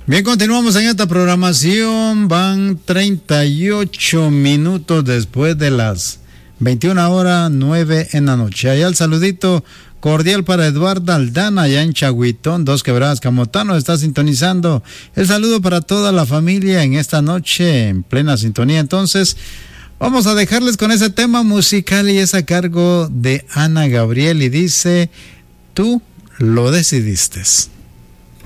Bien, continuamos en esta programación. Van 38 minutos después de las 21:09 en la noche. Allá el saludito cordial para Eduardo Aldana, allá en Chahuitón, Dos Quebradas, Camotano, está sintonizando. El saludo para toda la familia en esta noche, en plena sintonía. Entonces, vamos a dejarles con ese tema musical y es a cargo de Ana Gabriel y dice, tú lo decidiste.